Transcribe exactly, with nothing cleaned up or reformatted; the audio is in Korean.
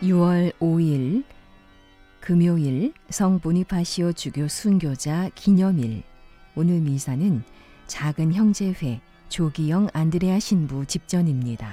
유월 오일 금요일 성 보니파시오 주교 순교자 기념일. 오늘 미사는 작은 형제회 조기영 안드레아 신부 집전입니다.